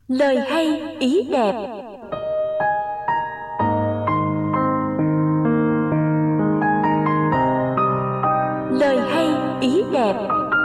Lời hay ý đẹp. Lời hay ý đẹp.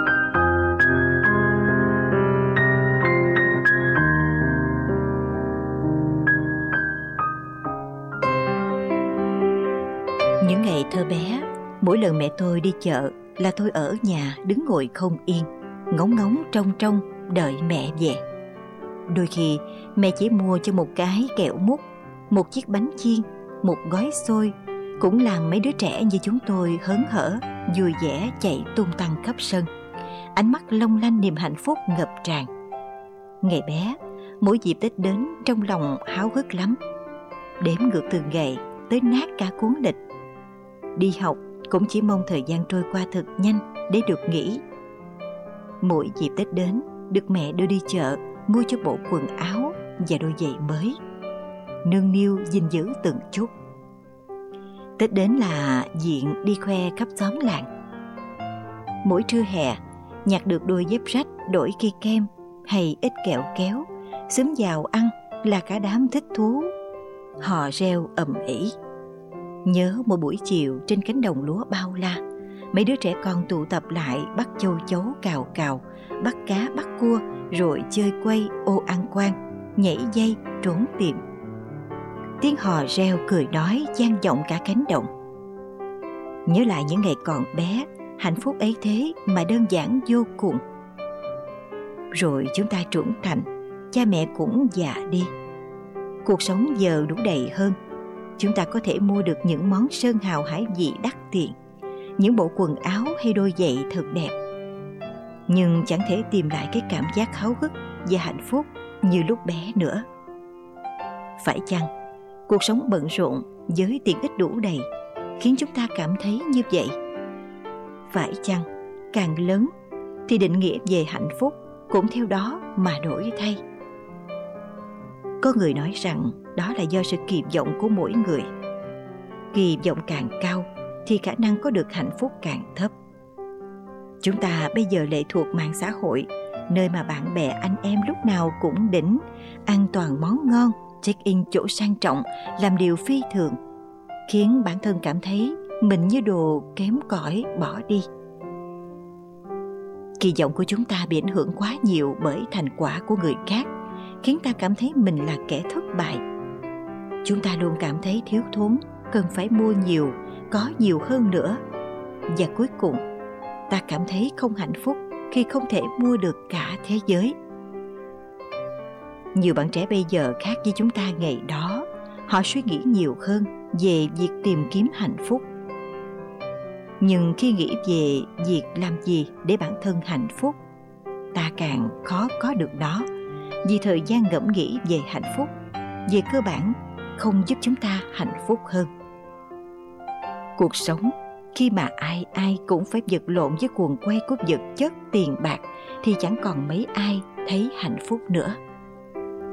Những ngày thơ bé, mỗi lần mẹ tôi đi chợ là tôi ở nhà đứng ngồi không yên, ngóng ngóng trông trông đợi mẹ về. Đôi khi mẹ chỉ mua cho một cái kẹo mút, một chiếc bánh chiên, một gói xôi, cũng làm mấy đứa trẻ như chúng tôi hớn hở, vui vẻ chạy tung tăng khắp sân, ánh mắt long lanh niềm hạnh phúc ngập tràn. Ngày bé, mỗi dịp Tết đến trong lòng háo hức lắm, đếm ngược từng ngày tới nát cả cuốn lịch. Đi học cũng chỉ mong thời gian trôi qua thật nhanh để được nghỉ. Mỗi dịp Tết đến, được mẹ đưa đi chợ mua cho bộ quần áo và đôi giày mới, nương niu gìn giữ từng chút. Tết đến là diện đi khoe khắp xóm làng. Mỗi trưa hè, nhặt được đôi dép rách đổi kia kem hay ít kẹo kéo, xúm vào ăn là cả đám thích thú, hò reo ầm ĩ. Nhớ một buổi chiều trên cánh đồng lúa bao la, mấy đứa trẻ con tụ tập lại bắt châu chấu cào cào, bắt cá bắt cua, rồi chơi quay ô ăn quan, nhảy dây trốn tìm. Tiếng hò reo cười nói vang vọng cả cánh đồng. Nhớ lại những ngày còn bé, hạnh phúc ấy thế mà đơn giản vô cùng. Rồi chúng ta trưởng thành, cha mẹ cũng già đi. Cuộc sống giờ đủ đầy hơn. Chúng ta có thể mua được những món sơn hào hải vị đắt tiền, những bộ quần áo hay đôi giày thật đẹp, nhưng chẳng thể tìm lại cái cảm giác háo hức và hạnh phúc như lúc bé nữa. Phải chăng cuộc sống bận rộn với tiện ích đủ đầy khiến chúng ta cảm thấy như vậy? Phải chăng càng lớn thì định nghĩa về hạnh phúc cũng theo đó mà đổi thay? Có người nói rằng đó là do sự kỳ vọng của mỗi người. Kỳ vọng càng cao thì khả năng có được hạnh phúc càng thấp. Chúng ta bây giờ lệ thuộc mạng xã hội, nơi mà bạn bè anh em lúc nào cũng đỉnh, ăn toàn món ngon, check-in chỗ sang trọng, làm điều phi thường, khiến bản thân cảm thấy mình như đồ kém cỏi bỏ đi. Kỳ vọng của chúng ta bị ảnh hưởng quá nhiều bởi thành quả của người khác, khiến ta cảm thấy mình là kẻ thất bại. Chúng ta luôn cảm thấy thiếu thốn, cần phải mua nhiều, có nhiều hơn nữa. Và cuối cùng, ta cảm thấy không hạnh phúc khi không thể mua được cả thế giới. Nhiều bạn trẻ bây giờ khác với chúng ta ngày đó, họ suy nghĩ nhiều hơn về việc tìm kiếm hạnh phúc. Nhưng khi nghĩ về việc làm gì để bản thân hạnh phúc, ta càng khó có được đó, vì thời gian ngẫm nghĩ về hạnh phúc, về cơ bản không giúp chúng ta hạnh phúc hơn. Cuộc sống khi mà ai ai cũng phải vật lộn với guồng quay của vật chất tiền bạc thì chẳng còn mấy ai thấy hạnh phúc nữa.